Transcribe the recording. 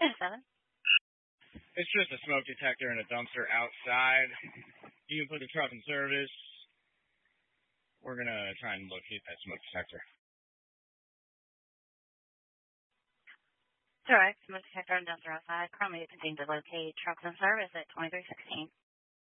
Yes, 7. It's just a smoke detector and a dumpster outside. You can put the truck in service. We're going to try and locate that smoke detector. Direct smoke detector and dumpster outside. Currently, it continues to locate trucks in service at 2316.